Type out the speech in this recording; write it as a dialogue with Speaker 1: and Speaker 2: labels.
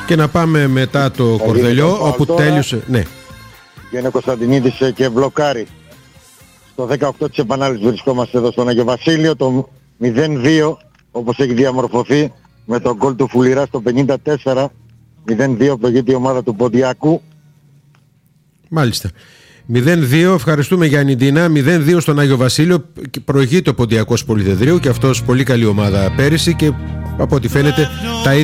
Speaker 1: Και να πάμε μετά το Κορδελιό, όπου τέλειωσε. Ναι.
Speaker 2: Βγαίνει ο Κωνσταντινίδης και μπλοκάρει. Στο 18 της επανάληψης βρισκόμαστε εδώ στον Άγιο Βασίλειο. Το 0-2 όπως έχει διαμορφωθεί με τον γκολ του Φουλιρά στο 54. 0-2 προηγείται η ομάδα του Ποντιακού.
Speaker 1: Μάλιστα. 0-2, ευχαριστούμε Γιάννη Ντίνα. 0-2 στον Άγιο Βασίλειο. Προηγείται ο Ποντιακός Πολυδεδρίου και αυτός πολύ καλή ομάδα πέρυσι και από ό,τι φαίνεται τα ίδια.